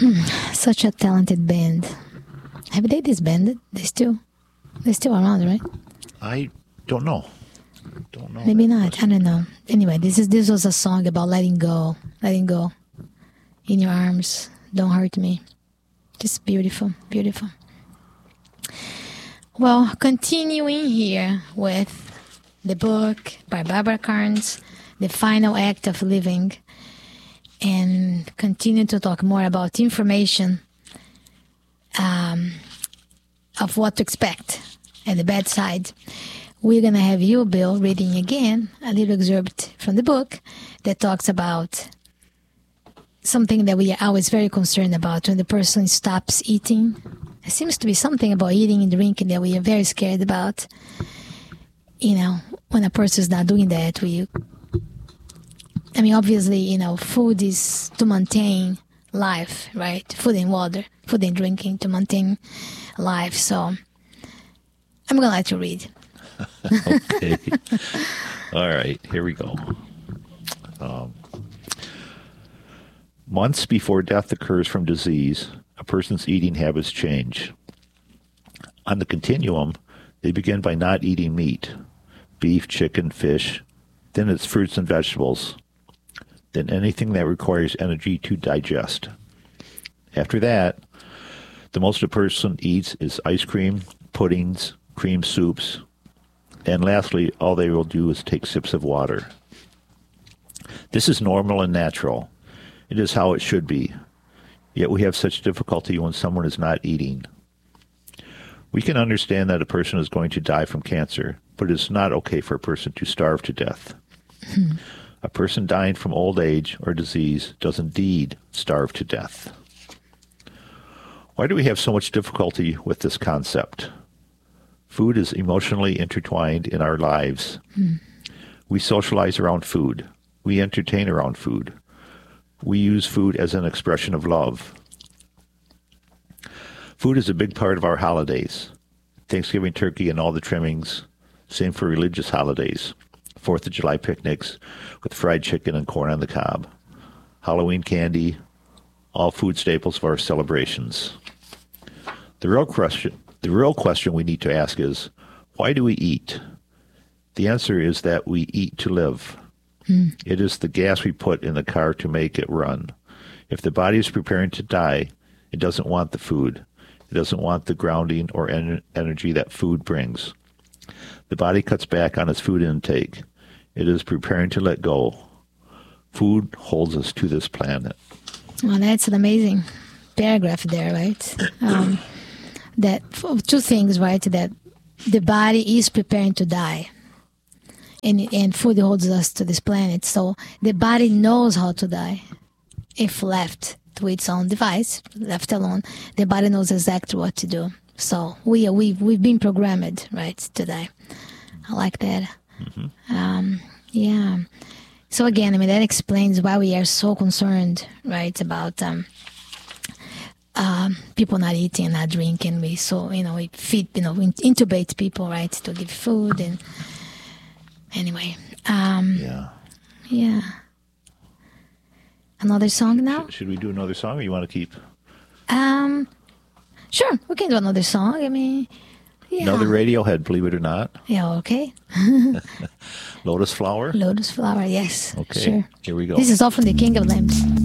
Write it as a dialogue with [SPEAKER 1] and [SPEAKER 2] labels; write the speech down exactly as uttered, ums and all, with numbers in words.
[SPEAKER 1] Such a talented band. Have they disbanded? They still, they're still around, right?
[SPEAKER 2] I don't know. Don't know.
[SPEAKER 1] Maybe not. Question. I don't know. Anyway, this is this was a song about letting go, letting go. In your arms, don't hurt me. Just beautiful, beautiful. Well, continuing here with the book by Barbara Carnes, The Final Act of Living, and continue to talk more about information um, of what to expect at the bedside. We're going to have you, Bill, reading again a little excerpt from the book that talks about something that we are always very concerned about when the person stops eating. There seems to be something about eating and drinking that we are very scared about. You know, when a person is not doing that, we, I mean, obviously, you know, food is to maintain life, right? Food and water, food and drinking to maintain life. So I'm going to let you read.
[SPEAKER 2] Okay. All right, here we go. Um, months before death occurs from disease, a person's eating habits change. On the continuum, they begin by not eating meat, beef, chicken, fish, then it's fruits and vegetables, then anything that requires energy to digest. After that, the most a person eats is ice cream, puddings, cream soups, and lastly, all they will do is take sips of water. This is normal and natural. It is how it should be. Yet we have such difficulty when someone is not eating. We can understand that a person is going to die from cancer, but it's not okay for a person to starve to death. Hmm. A person dying from old age or disease does indeed starve to death. Why do we have so much difficulty with this concept? Food is emotionally intertwined in our lives. Hmm. We socialize around food. We entertain around food. We use food as an expression of love. Food is a big part of our holidays. Thanksgiving turkey and all the trimmings. Same for religious holidays. Fourth of July picnics with fried chicken and corn on the cob. Halloween candy. All food staples of our celebrations. The real question, the real question we need to ask is, why do we eat? The answer is that we eat to live. Mm. It is the gas we put in the car to make it run. If the body is preparing to die, it doesn't want the food. It doesn't want the grounding or en- energy that food brings. The body cuts back on its food intake. It is preparing to let go. Food holds us to this planet.
[SPEAKER 1] Well, that's an amazing paragraph there, right? Um, that two things, right? That the body is preparing to die, and and food holds us to this planet. So the body knows how to die. If left to its own device, left alone, the body knows exactly what to do. So we are, we've we've been programmed, right, to die. I like that. Mm-hmm. Um, yeah. So again, I mean, that explains why we are so concerned, right, about um, um, people not eating and not drinking. We so, you know, we feed, you know, we intubate people, right, to give food. And anyway. Um,
[SPEAKER 2] yeah.
[SPEAKER 1] Yeah. Another song now?
[SPEAKER 2] Should, should we do another song, or you want to keep?
[SPEAKER 1] Um, sure, we can do another song. I mean, yeah.
[SPEAKER 2] Another Radiohead, believe it or not.
[SPEAKER 1] Yeah, okay.
[SPEAKER 2] Lotus Flower?
[SPEAKER 1] Lotus Flower, yes.
[SPEAKER 2] Okay,
[SPEAKER 1] sure.
[SPEAKER 2] Here we go.
[SPEAKER 1] This is all from the King of Limbs.